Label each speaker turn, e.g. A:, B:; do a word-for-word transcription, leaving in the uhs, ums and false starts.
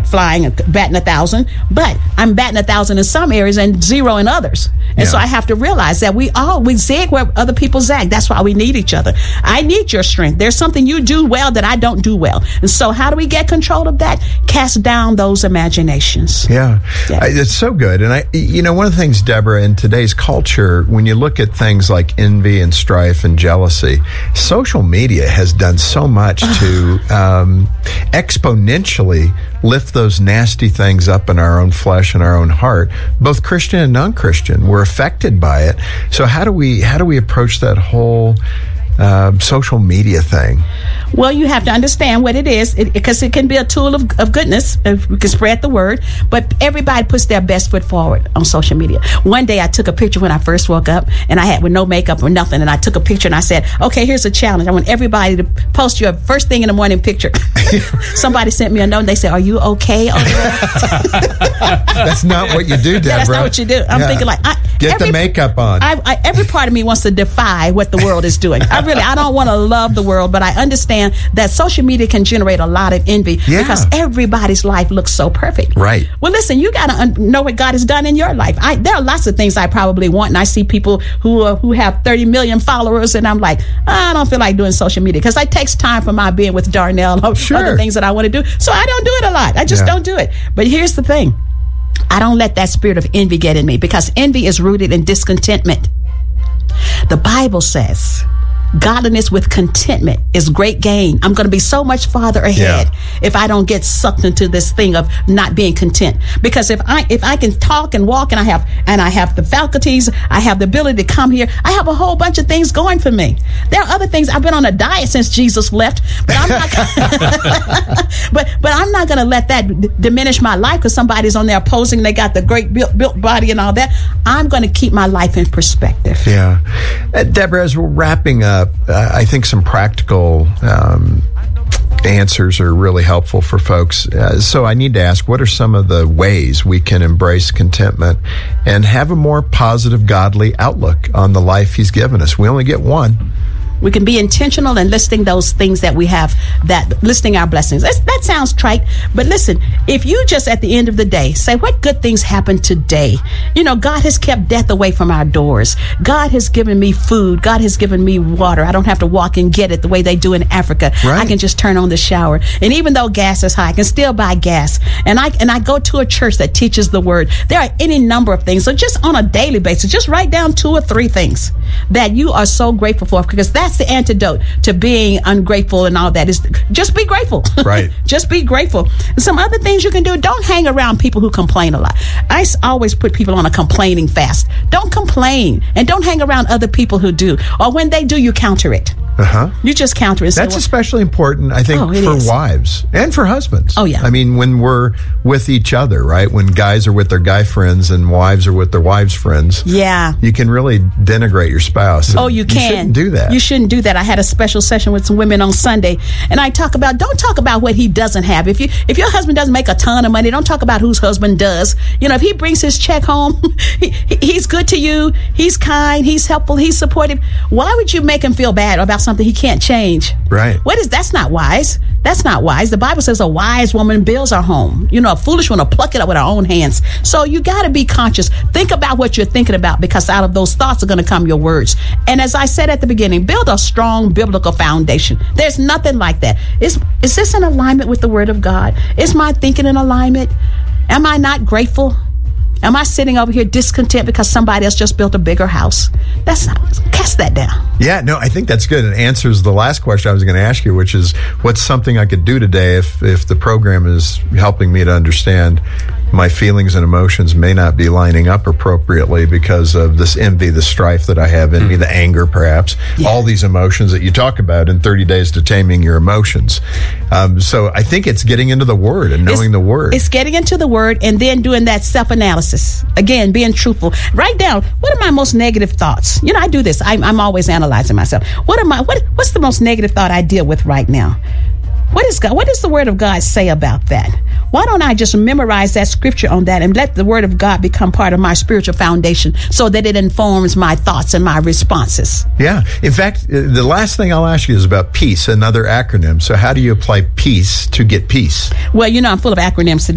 A: flying, batting a thousand, but I'm batting a thousand in some areas and zero in others. And yeah. so I have to realize that we all, we zig where other people zag. That's why we need each other. I need your strength. There's something you do well that I don't do well. And so how do we get control of that? Cast down those imaginations.
B: Yeah, yeah. I, it's so good. And I, you know, one of the things, Deborah, in today's culture, when you look at things like envy and strife and jealousy, social media has done so much to um, exponentially lift those nasty things up in our own flesh and our own heart. Both Christian and non-Christian, we're affected by it. So how do we how do we approach that whole Uh, social media thing?
A: Well, you have to understand what it is, because it, it can be a tool of, of goodness. We can spread the word, but everybody puts their best foot forward on social media. One day I took a picture when I first woke up, and I had with no makeup or nothing, and I took a picture and I said, okay, here's a challenge. I want everybody to post your first thing in the morning picture. Somebody sent me a note and they said, are you okay?
B: That's not what you do, Deborah.
A: Yeah, that's not what you do. I'm yeah. thinking like, I,
B: get every, the makeup on.
A: I, I, every part of me wants to defy what the world is doing. I really, I don't want to love the world, but I understand that social media can generate a lot of envy
B: yeah.
A: because everybody's life looks so perfect.
B: Right.
A: Well, listen, you got to un- know what God has done in your life. I, there are lots of things I probably want, and I see people who uh, who have thirty million followers, and I'm like, I don't feel like doing social media because it takes time for my being with Darnell or
B: sure.
A: other things that I want to do. So I don't do it a lot. I just yeah. don't do it. But here's the thing. I don't let that spirit of envy get in me, because envy is rooted in discontentment. The Bible says godliness with contentment is great gain. I'm going to be so much farther ahead yeah. if I don't get sucked into this thing of not being content. Because if I if I can talk and walk and I have and I have the faculties, I have the ability to come here, I have a whole bunch of things going for me. There are other things. I've been on a diet since Jesus left, but I'm not. but but I'm not going to let that d- diminish my life because somebody's on there posing. They got the great built, built body and all that. I'm going to keep my life in perspective.
B: Yeah, uh, Deborah, as we're wrapping up, Uh, I think some practical um, answers are really helpful for folks. Uh, so I need to ask, what are some of the ways we can embrace contentment and have a more positive, godly outlook on the life He's given us? We only get one.
A: We can be intentional in listing those things that we have, that listing our blessings. That's, that sounds trite, but listen, if you just at the end of the day say, what good things happened today? You know, God has kept death away from our doors. God has given me food. God has given me water. I don't have to walk and get it the way they do in Africa.
B: Right.
A: I can just turn on the shower. And even though gas is high, I can still buy gas. And I, and I go to a church that teaches the word. There are any number of things. So just on a daily basis, just write down two or three things that you are so grateful for, because that's the antidote to being ungrateful and all that, is just be grateful.
B: Right.
A: Just be grateful. And some other things you can do, don't hang around people who complain a lot. I always put people on a complaining fast. Don't complain, and don't hang around other people who do. Or when they do, you counter it.
B: Uh-huh.
A: You just counter it.
B: That's
A: well,
B: especially important, I think,
A: oh,
B: for
A: is.
B: wives and for husbands.
A: Oh, yeah.
B: I mean, when we're with each other, right? When guys are with their guy friends and wives are with their wives' friends.
A: Yeah.
B: You can really denigrate your spouse.
A: Oh, you can.
B: You shouldn't do that.
A: You shouldn't do that. I had a special session with some women on Sunday, and I talk about, don't talk about what he doesn't have. If you if your husband doesn't make a ton of money, don't talk about whose husband does. You know, if he brings his check home, he, he's good to you, he's kind, he's helpful, he's supportive. Why would you make him feel bad about something he can't change?
B: Right.
A: What is, that's not wise. That's not wise. The Bible says a wise woman builds her home. You know, a foolish one will pluck it up with her own hands. So you got to be conscious. Think about what you're thinking about, because out of those thoughts are going to come your words. And as I said at the beginning, build a strong biblical foundation. There's nothing like that. Is, is this in alignment with the Word of God? Is my thinking in alignment? Am I not grateful? Am I sitting over here discontent because somebody else just built a bigger house? That's not, cast that down.
B: Yeah, no, I think that's good. It answers the last question I was going to ask you, which is, what's something I could do today if, if the program is helping me to understand my feelings and emotions may not be lining up appropriately because of this envy, the strife that I have in mm. me, the anger perhaps, yeah. all these emotions that you talk about in thirty days to Taming Your Emotions. Um, so I think it's getting into the Word and knowing
A: it's,
B: the Word.
A: It's getting into the Word and then doing that self-analysis. Again, being truthful. Write down, what are my most negative thoughts? You know, I do this. I, I'm always analyzing myself. What am I, what, what's the most negative thought I deal with right now? What is God? What does the Word of God say about that? Why don't I just memorize that scripture on that and let the Word of God become part of my spiritual foundation so that it informs my thoughts and my responses?
B: Yeah. In fact, the last thing I'll ask you is about peace, another acronym. So how do you apply peace to get peace?
A: Well, you know, I'm full of acronyms today.